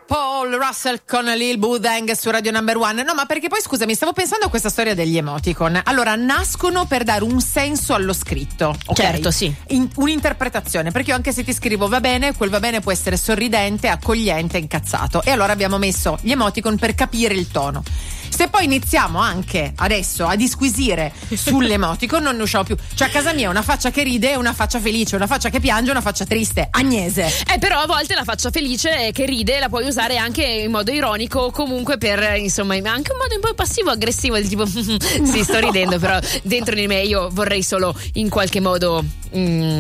Paul Russell con Lil Budang su Radio Number One. No, ma perché poi scusami, stavo pensando a questa storia degli emoticon. Allora, nascono per dare un senso allo scritto, okay? Certo, sì. Un'interpretazione, perché io anche se ti scrivo va bene, quel va bene può essere sorridente, accogliente, incazzato. E allora abbiamo messo gli emoticon per capire il tono. Se poi iniziamo anche adesso a disquisire sull'emoticon, non ne usciamo più. Cioè, a casa mia una faccia che ride, una faccia felice, una faccia che piange, una faccia triste. Agnese. Però a volte la faccia felice che ride la puoi usare anche in modo ironico, comunque per, insomma, anche un modo un po' passivo-aggressivo, del tipo sì, sto ridendo, però dentro di me io vorrei solo in qualche modo